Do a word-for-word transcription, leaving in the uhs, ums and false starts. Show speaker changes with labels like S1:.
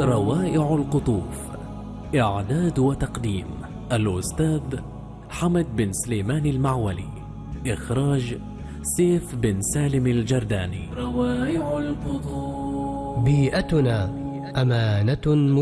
S1: روائع القطوف. إعداد وتقديم الأستاذ حمد بن سليمان المعولي. إخراج سيف بن سالم الجرداني. روائع القطوف.
S2: بيئتنا أمانة